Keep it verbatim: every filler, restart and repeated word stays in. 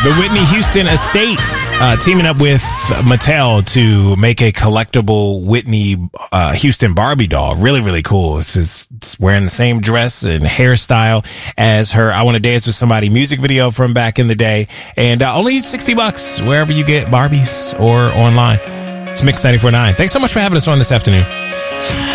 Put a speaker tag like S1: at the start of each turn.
S1: The Whitney Houston estate uh, teaming up with Mattel to make a collectible Whitney uh, Houston Barbie doll. Really, really cool. It's just it's wearing the same dress and hairstyle as her I Want to Dance with Somebody music video from back in the day. And uh, only sixty bucks wherever you get Barbies or online. It's Mix ninety-four point nine. Thanks so much for having us on this afternoon.